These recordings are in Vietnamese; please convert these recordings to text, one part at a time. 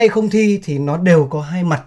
hay không thi thì nó đều có hai mặt.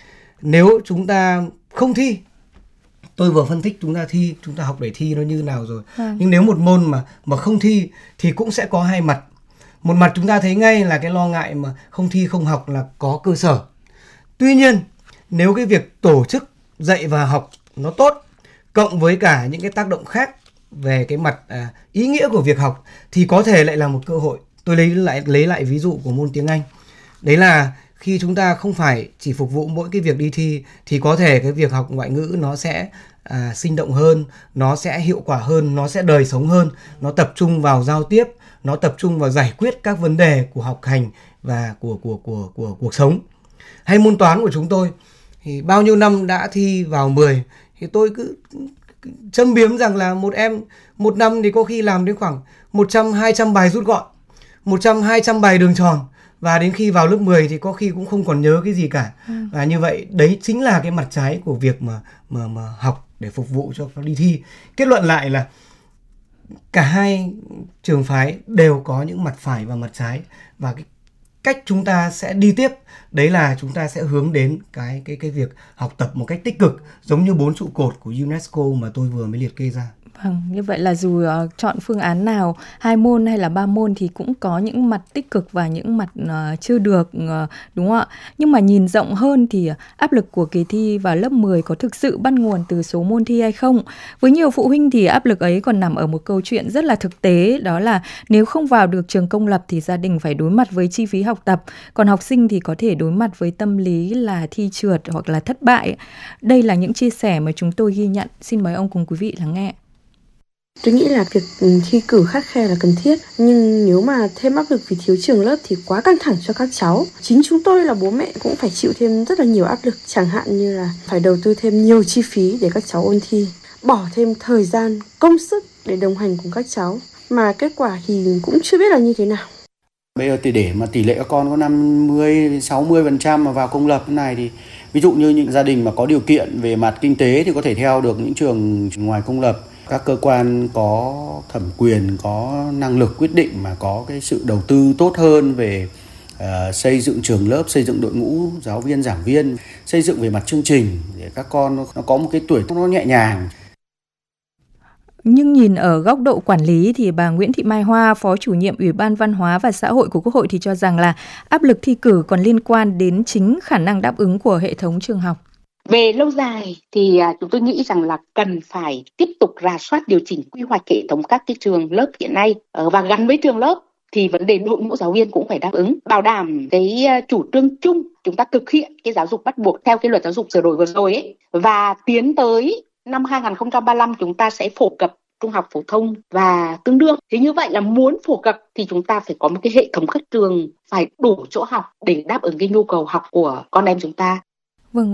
Nếu chúng ta không thi, tôi vừa phân tích chúng ta thi, chúng ta học để thi nó như nào rồi. Nhưng nếu một môn mà không thi thì cũng sẽ có hai mặt. Một mặt chúng ta thấy ngay là cái lo ngại mà không thi không học là có cơ sở. Tuy nhiên, nếu cái việc tổ chức dạy và học nó tốt, cộng với cả những cái tác động khác về cái mặt ý nghĩa của việc học thì có thể lại là một cơ hội. Tôi lấy lại ví dụ của môn tiếng Anh. Đấy là khi chúng ta không phải chỉ phục vụ mỗi cái việc đi thi thì có thể cái việc học ngoại ngữ nó sẽ sinh động hơn, nó sẽ hiệu quả hơn, nó sẽ đời sống hơn, nó tập trung vào giao tiếp, nó tập trung vào giải quyết các vấn đề của học hành và của cuộc sống. Hay môn toán của chúng tôi thì bao nhiêu năm đã thi vào 10 thì tôi cứ châm biếm rằng là một em một năm thì có khi làm đến khoảng 100-200 bài rút gọn, 100-200 bài đường tròn, và đến khi vào lớp 10 thì có khi cũng không còn nhớ cái gì cả. Và như vậy đấy chính là cái mặt trái của việc mà học để phục vụ cho đi thi. Kết luận lại là cả hai trường phái đều có những mặt phải và mặt trái, và cái cách chúng ta sẽ đi tiếp đấy là chúng ta sẽ hướng đến cái việc học tập một cách tích cực, giống như 4 trụ cột của UNESCO mà tôi vừa mới liệt kê ra. Vâng, như vậy là dù chọn phương án nào, 2 môn hay là 3 môn thì cũng có những mặt tích cực và những mặt chưa được, đúng không ạ? Nhưng mà nhìn rộng hơn thì áp lực của kỳ thi vào lớp 10 có thực sự bắt nguồn từ số môn thi hay không? Với nhiều phụ huynh thì áp lực ấy còn nằm ở một câu chuyện rất là thực tế, đó là nếu không vào được trường công lập thì gia đình phải đối mặt với chi phí học tập, còn học sinh thì có thể đối mặt với tâm lý là thi trượt hoặc là thất bại. Đây là những chia sẻ mà chúng tôi ghi nhận. Xin mời ông cùng quý vị lắng nghe. Tôi nghĩ là việc thi cử khắt khe là cần thiết, nhưng nếu mà thêm áp lực vì thiếu trường lớp thì quá căng thẳng cho các cháu. Chính chúng tôi là bố mẹ cũng phải chịu thêm rất là nhiều áp lực, chẳng hạn như là phải đầu tư thêm nhiều chi phí để các cháu ôn thi, bỏ thêm thời gian, công sức để đồng hành cùng các cháu, mà kết quả thì cũng chưa biết là như thế nào. Bây giờ thì để mà tỷ lệ các con có 50-60% mà vào công lập thế này thì ví dụ như những gia đình mà có điều kiện về mặt kinh tế thì có thể theo được những trường ngoài công lập. Các cơ quan có thẩm quyền, có năng lực quyết định mà có cái sự đầu tư tốt hơn về xây dựng trường lớp, xây dựng đội ngũ giáo viên, giảng viên, xây dựng về mặt chương trình để các con nó có một cái tuổi nó nhẹ nhàng. Nhưng nhìn ở góc độ quản lý thì bà Nguyễn Thị Mai Hoa, Phó Chủ nhiệm Ủy ban Văn hóa và Xã hội của Quốc hội thì cho rằng là áp lực thi cử còn liên quan đến chính khả năng đáp ứng của hệ thống trường học. Về lâu dài thì chúng tôi nghĩ rằng là cần phải tiếp tục rà soát điều chỉnh quy hoạch hệ thống các cái trường lớp hiện nay, và gắn với trường lớp thì vấn đề đội ngũ giáo viên cũng phải đáp ứng, bảo đảm cái chủ trương chung chúng ta thực hiện cái giáo dục bắt buộc theo cái luật giáo dục sửa đổi vừa rồi ấy, và tiến tới năm 2035 chúng ta sẽ phổ cập trung học phổ thông và tương đương. Thế như vậy là muốn phổ cập thì chúng ta phải có một cái hệ thống các trường phải đủ chỗ học để đáp ứng cái nhu cầu học của con em chúng ta. Vâng,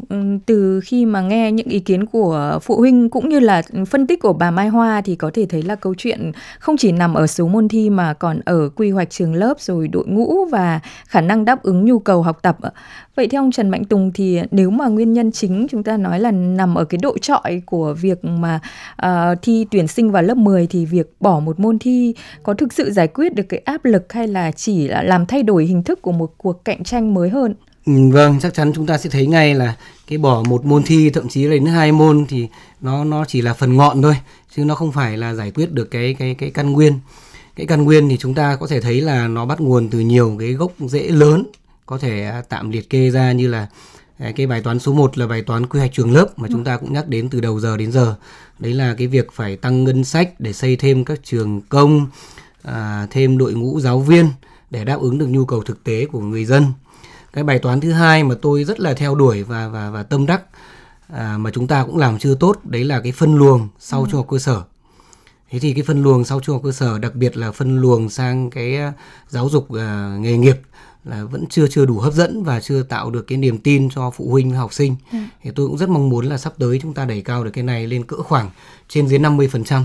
từ khi mà nghe những ý kiến của phụ huynh cũng như là phân tích của bà Mai Hoa thì có thể thấy là câu chuyện không chỉ nằm ở số môn thi mà còn ở quy hoạch trường lớp, rồi đội ngũ và khả năng đáp ứng nhu cầu học tập. Vậy theo ông Trần Mạnh Tùng thì nếu mà nguyên nhân chính chúng ta nói là nằm ở cái độ trọi của việc mà thi tuyển sinh vào lớp 10 thì việc bỏ một môn thi có thực sự giải quyết được cái áp lực hay là chỉ là làm thay đổi hình thức của một cuộc cạnh tranh mới hơn? Vâng, chắc chắn chúng ta sẽ thấy ngay là cái bỏ một môn thi, thậm chí là đến 2 môn thì nó chỉ là phần ngọn thôi, chứ nó không phải là giải quyết được cái căn nguyên. Cái căn nguyên thì chúng ta có thể thấy là nó bắt nguồn từ nhiều cái gốc rễ lớn, có thể tạm liệt kê ra như là cái bài toán số 1 là bài toán quy hoạch trường lớp mà chúng ta cũng nhắc đến từ đầu giờ đến giờ. Đấy là cái việc phải tăng ngân sách để xây thêm các trường công, thêm đội ngũ giáo viên để đáp ứng được nhu cầu thực tế của người dân. Cái bài toán thứ hai mà tôi rất là theo đuổi và tâm đắc mà chúng ta cũng làm chưa tốt, đấy là cái phân luồng sau trung học cơ sở. Thế thì cái phân luồng sau trung học cơ sở, đặc biệt là phân luồng sang cái giáo dục nghề nghiệp là vẫn chưa đủ hấp dẫn và chưa tạo được cái niềm tin cho phụ huynh và học sinh. Thì tôi cũng rất mong muốn là sắp tới chúng ta đẩy cao được cái này lên cỡ khoảng trên dưới 50%.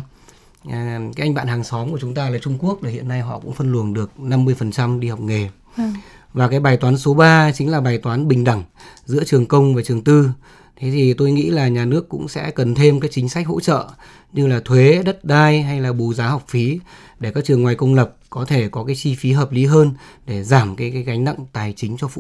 Cái anh bạn hàng xóm của chúng ta là Trung Quốc là hiện nay họ cũng phân luồng được 50% đi học nghề. Và cái bài toán số 3 chính là bài toán bình đẳng giữa trường công và trường tư. Thế thì tôi nghĩ là nhà nước cũng sẽ cần thêm các chính sách hỗ trợ như là thuế, đất đai hay là bù giá học phí để các trường ngoài công lập có thể có cái chi phí hợp lý hơn để giảm cái gánh nặng tài chính cho phụ